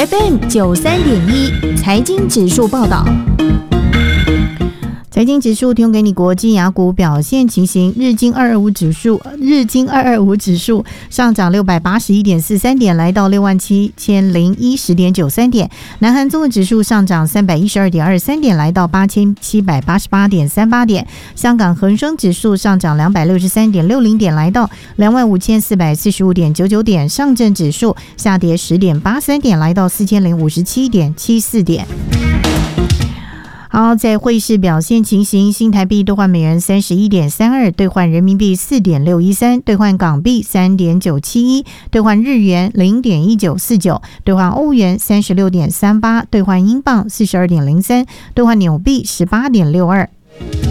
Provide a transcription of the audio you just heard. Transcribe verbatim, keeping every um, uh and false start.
F M 九三点一财经指数报道。财经指数提供给你国际雅股表现情形，日经二二五指数，日经二二五指数上涨六百八十一点四三点，来到六万七千零一十点九三点。南韩综合指数上涨三百一十二点二三点，来到八千七百八十八点三八点。香港恒生指数上涨两百六十三点六零点，来到两万五千四百四十五点九九点。上证指数下跌十点八三点，来到四千零五十七点七四点。好，在汇市表现情形，新台币兑换美元三十一点三二，兑换人民币四点六一三，兑换港币三点九七一，兑换日元零点一九四九，兑换欧元三十六点三八，兑换英镑四十二点零三，兑换纽币十八点六二。